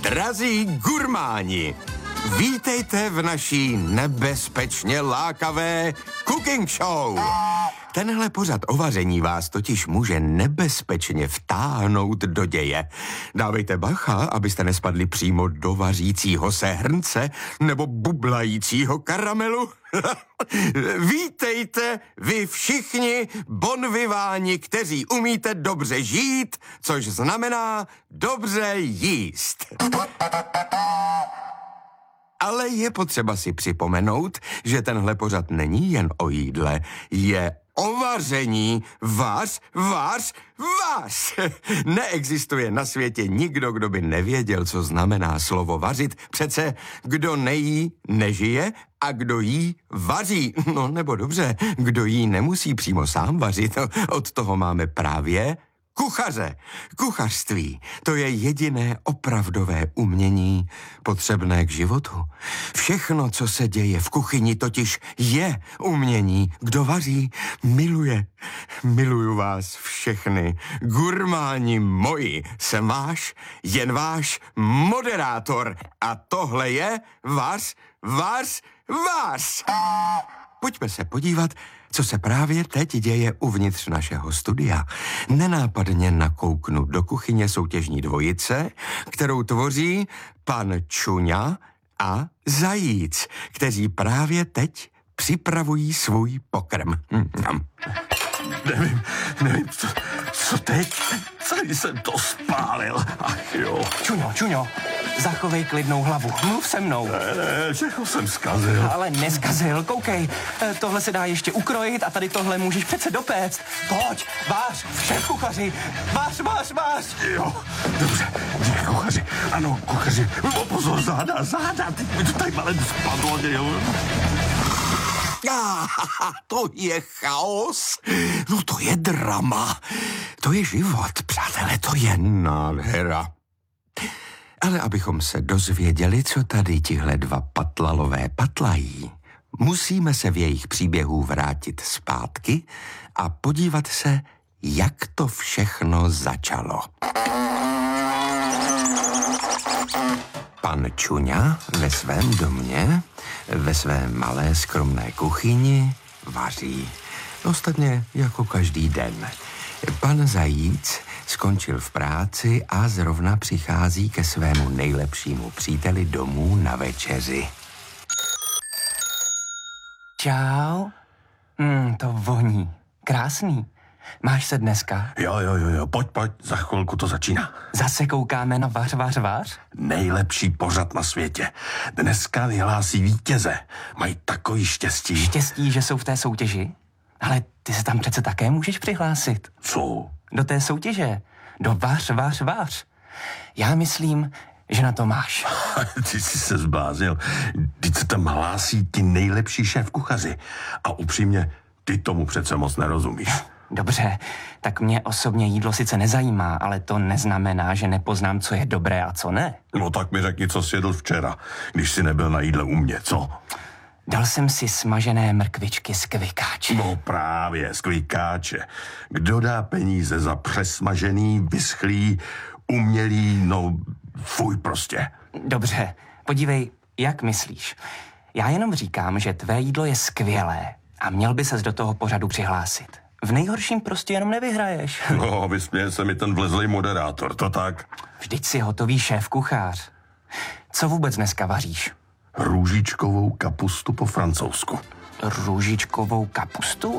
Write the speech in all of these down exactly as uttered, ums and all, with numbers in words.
Drazí gurmáni, vítejte v naší nebezpečně lákavé cooking show. Tenhle pořad o vaření vás totiž může nebezpečně vtáhnout do děje. Dávejte bacha, abyste nespadli přímo do vařícího se hrnce nebo bublajícího karamelu. Vítejte vy všichni bonviváni, kteří umíte dobře žít, což znamená dobře jíst. Ale je potřeba si připomenout, že tenhle pořad není jen o jídle, je o vaření. Vař, vař, vař. Neexistuje na světě nikdo, kdo by nevěděl, co znamená slovo vařit. Přece kdo nejí, nežije a kdo jí, vaří. No nebo dobře, kdo jí nemusí přímo sám vařit. Od toho máme právě kuchaře. Kuchařství, to je jediné opravdové umění potřebné k životu. Všechno, co se děje v kuchyni, totiž je umění. Kdo vaří, miluje. Miluju vás všechny. Gurmáni moji, jsem váš, jen váš moderátor. A tohle je vař, vař, vař. Pojďme se podívat, co se právě teď děje uvnitř našeho studia. Nenápadně nakouknu do kuchyně soutěžní dvojice, kterou tvoří pan Čuňa a Zajíc, kteří právě teď připravují svůj pokrm. Hm. Nevím, nevím, co, co teď? Celý jsem to spálil. Ach jo. Čuňo, Čuňo, zachovej klidnou hlavu. Mluv se mnou. Ne, ne, všechno jsem zkazil. Ale neskazil, koukej. Tohle se dá ještě ukrojit a tady tohle můžeš přece dopéct. Pojď, vář, šéf kuchaři. Vář, vář, vář. Jo, dobře, kde kuchaři? Ano, kuchaři. O, pozor, záda, záda. Teď mi to tady malem spadlo. Jo. Ah, to je chaos, no to je drama, to je život, přátelé, to je nádhera. Ale abychom se dozvěděli, co tady tihle dva patlalové patlají, musíme se v jejich příběhu vrátit zpátky a podívat se, jak to všechno začalo. Pan Čuňa ve svém domě, ve své malé skromné kuchyni vaří. Ostatně jako každý den. Pan Zajíc skončil v práci a zrovna přichází ke svému nejlepšímu příteli domů na večeři. Čau. Hmm, to voní. Krásný. Máš se dneska? Jo, jo, jo, jo, pojď, pojď, za chvilku to začíná. Zase koukáme na vař, vař, vař? Nejlepší pořad na světě. Dneska vyhlásí vítěze. Mají takový štěstí. Štěstí, že jsou v té soutěži? Ale ty se tam přece také můžeš přihlásit. Co? Do té soutěže. Do vař, vař, vař. Já myslím, že na to máš. Ty jsi se zbláznil. Teď se tam hlásí ti nejlepší šéf kuchaři. A upřímně, ty tomu přece moc nerozumíš. Dobře, tak mě osobně jídlo sice nezajímá, ale to neznamená, že nepoznám, co je dobré a co ne. No tak mi řekni, co jsi jedl včera, když jsi nebyl na jídle u mě, co? Dal jsem si smažené mrkvičky z kvikáče. No právě, z kvikáče. Kdo dá peníze za přesmažený, vyschlý, umělý, no fuj prostě. Dobře, podívej, jak myslíš. Já jenom říkám, že tvé jídlo je skvělé a měl by ses do toho pořadu přihlásit. V nejhorším prostě jenom nevyhraješ. No, vysměje se mi ten vlezlej moderátor, to tak. Vždyť si hotový šéf kuchař. Co vůbec dneska vaříš? Růžičkovou kapustu po francouzsku. Růžičkovou kapustu?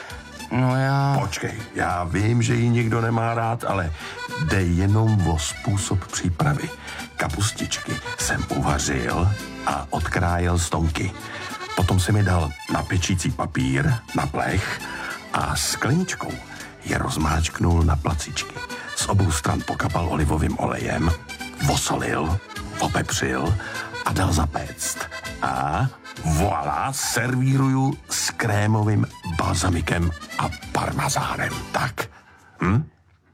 No já... Počkej, já vím, že ji nikdo nemá rád, ale jde jenom o způsob přípravy. Kapustičky jsem uvařil a odkrájel stonky. Potom jsem je dal na pečící papír, na plech a skleničkou je rozmáčknul na placičky. Z obou stran pokapal olivovým olejem, vosolil, popepřil a dal zapéct. A voilà, servíruju s krémovým balzamikem a parmazánem. Tak. Hm?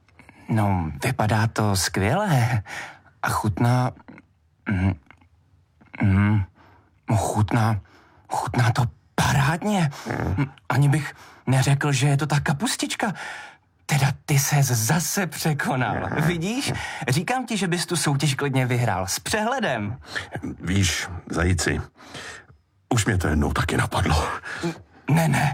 No, vypadá to skvěle. A chutná... Mm, mm, chutná... Chutná to parádně. Mm. Ani bych neřekl, že je to ta kapustička. Teda ty ses zase překonal. Vidíš? Říkám ti, že bys tu soutěž klidně vyhrál. S přehledem. Víš, zajíci, už mě to jednou taky napadlo. Ne, ne.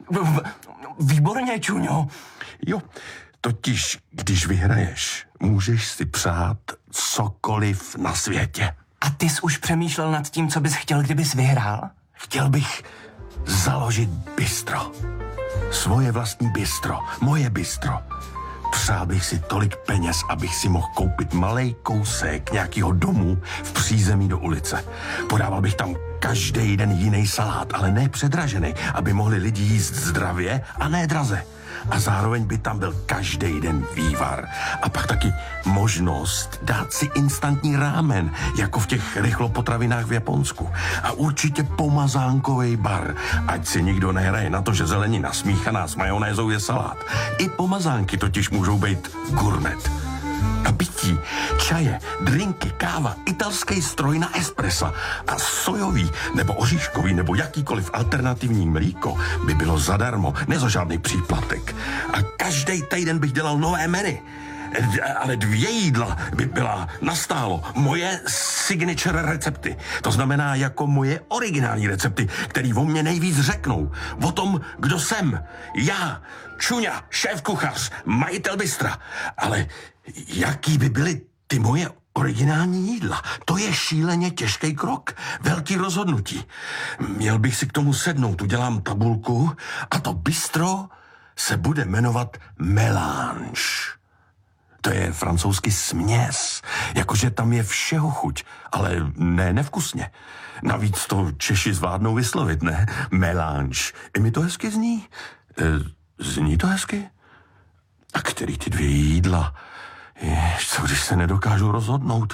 Výborně, Čuňo. Jo, totiž, když vyhraješ, můžeš si přát cokoliv na světě. A ty jsi už přemýšlel nad tím, co bys chtěl, kdybys vyhrál? Chtěl bych založit bistro. Svoje vlastní bistro, moje bistro. Přál bych si tolik peněz, abych si mohl koupit malej kousek nějakého domu v přízemí do ulice. Podával bych tam každý den jiný salát, ale ne předražený, aby mohli lidi jíst zdravě a ne draze. A zároveň by tam byl každý den vývar. A pak taky možnost dát si instantní rámen, jako v těch rychlopotravinách v Japonsku. A určitě pomazánkovej bar, ať si nikdo nehraje na to, že zelenina smíchaná s majonézou je salát. I pomazánky totiž můžou být gourmet. A pití, čaje, drinky, káva, italský stroj na espressa a sojový nebo oříškový nebo jakýkoliv alternativní mlíko by bylo zadarmo, ne za žádný příplatek. A každý týden bych dělal nové menu. Ale dvě jídla by byla nastálo moje signature recepty. To znamená jako moje originální recepty, který o mě nejvíc řeknou. O tom, kdo jsem. Já, Čuňa, šéf kuchař, majitel bystra. Ale jaký by byly ty moje originální jídla? To je šíleně těžký krok. Velký rozhodnutí. Měl bych si k tomu sednout, udělám tabulku a to bistro se bude jmenovat Melange. To je francouzsky směs, jakože tam je všeho chuť, ale ne nevkusně. Navíc to Češi zvládnou vyslovit, ne? Melange. I mi to hezky zní. E, zní to hezky? A který ty dvě jídla? Jež, co když se nedokážu rozhodnout?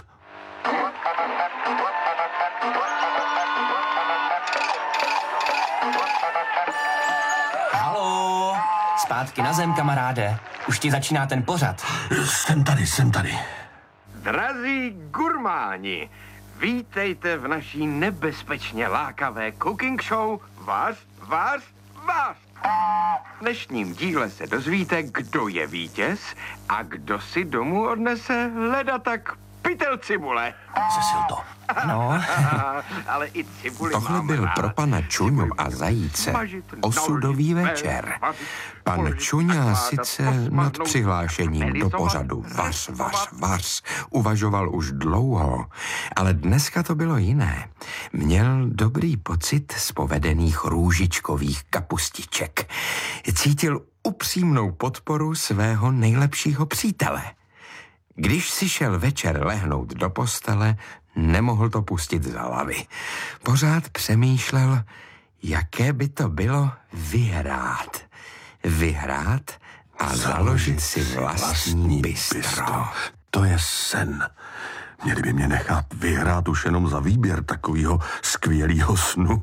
Halo, zpátky na zem, kamaráde. Už ti začíná ten pořad. Jsem tady, jsem tady. Drazí gurmáni, vítejte v naší nebezpečně lákavé cooking show Vař, vař, vař. V dnešním díle se dozvíte, kdo je vítěz a kdo si domů odnese leda tak pytel cibule. Zesil to. No. Ale i cibuli Tohle mám byl rád. pro pana Čuňu a zajíce osudový večer. Pan Čuňa sice nad přihlášením do pořadu Vař, vař, vař uvažoval už dlouho, ale dneska to bylo jiné. Měl dobrý pocit z povedených růžičkových kapustiček. Cítil upřímnou podporu svého nejlepšího přítele. Když si šel večer lehnout do postele, nemohl to pustit z hlavy. Pořád přemýšlel, jaké by to bylo vyhrát. Vyhrát a založit si vlastní bistro. To je sen. Měli by mě nechat vyhrát už jenom za výběr takového skvělého snu.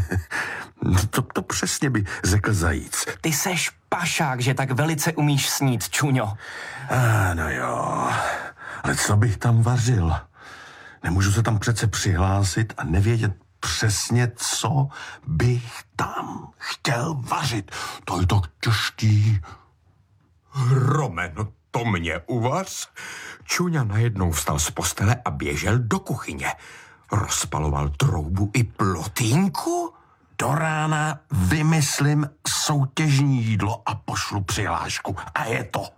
to, to přesně by řekl zajíc. Ty seš pašák, že tak velice umíš snít, Čuňo. Ano jo, ale co bych tam vařil? Nemůžu se tam přece přihlásit a nevědět přesně, co bych tam chtěl vařit. To je tak těžký. Romen, to mě uvař. Čuňa najednou vstal z postele a běžel do kuchyně. Rozpaloval troubu i plotýnku? Do rána vymyslím soutěžní jídlo a pošlu přihlášku. A je to.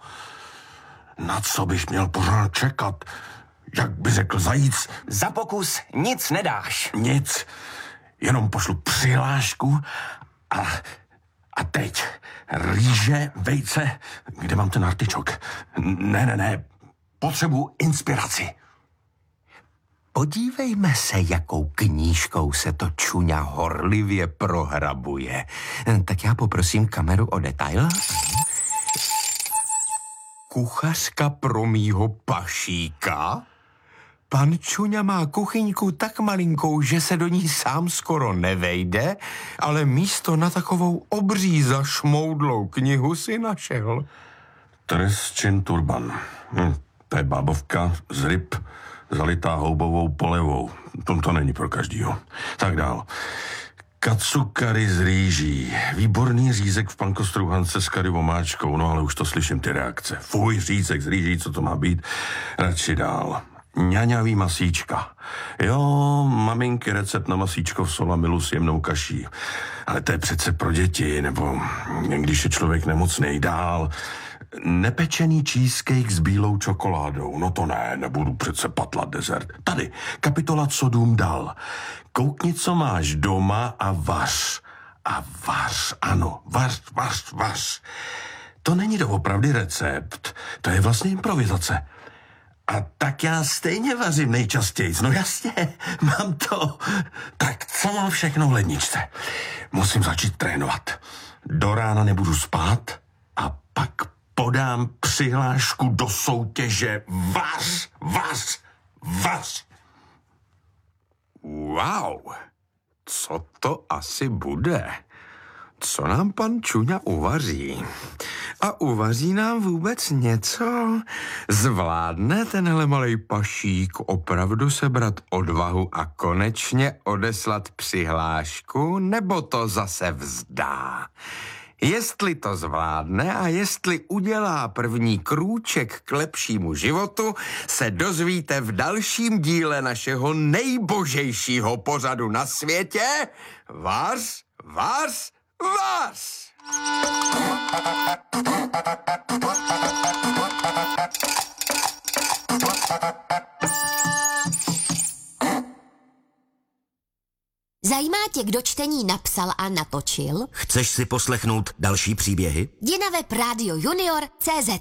Na co bych měl pořád čekat? Jak by řekl zajíc? Za pokus nic nedáš. Nic. Jenom pošlu přihlášku a, a teď rýže, vejce. Kde mám ten artičok? Ne, ne, ne. Potřebuji inspiraci. Podívejme se, jakou knížkou se to Čuňa horlivě prohrabuje. Tak já poprosím kameru o detail. Kuchařka pro mýho pašíka? Pan Čuňa má kuchyňku tak malinkou, že se do ní sám skoro nevejde, ale místo na takovou obří zašmoudlou knihu si našel. Trestčin turban. Hm, to je bábovka z ryb, zalitá houbovou polevou. To, to není pro každýho. Tak dál. Kacukary z rýží. Výborný řízek v pankostrouhance s kary omáčkou. No ale už to slyším, ty reakce. Fuj, řízek z rýží, co to má být? Radši dál. Ňaňavý masíčka. Jo, maminky recept na masíčko v solamilu s jemnou kaší. Ale to je přece pro děti, nebo když je člověk nemocnej. Dál. Nepečený cheesecake s bílou čokoládou. No to ne, nebudu přece patlat dezert. Tady, kapitola Co dům dal. Koukni, co máš doma a vař. A vař, ano, vař, vař, vař. To není doopravdy recept, to je vlastně improvizace. A tak já stejně vařím nejčastěji. No jasně, mám to. Tak co mám všechno v ledničce? Musím začít trénovat. Do rána nebudu spát a pak podám přihlášku do soutěže Vař, vař, vař. Wow, co to asi bude? Co nám pan Čuňa uvaří? A uvaří nám vůbec něco? Zvládne tenhle malej pašík opravdu sebrat odvahu a konečně odeslat přihlášku, nebo to zase vzdá? Jestli to zvládne a jestli udělá první krůček k lepšímu životu, se dozvíte v dalším díle našeho nejbožejšího pořadu na světě. Vař, vař, vař! Zajímá tě, kdo čtení napsal a natočil? Chceš si poslechnout další příběhy? Jdi na web rádio junior tečka cé zet.